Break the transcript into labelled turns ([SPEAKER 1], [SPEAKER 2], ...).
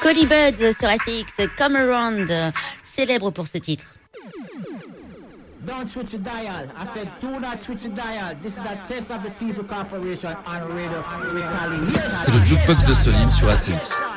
[SPEAKER 1] Collie Buddz sur ACX, Come Around, célèbre pour ce titre.
[SPEAKER 2] Don't switch the dial. I said, do not switch the dial. This is the test of the TV corporation on radio retaliation.
[SPEAKER 3] C'est le jukebox de Soline sur ACX.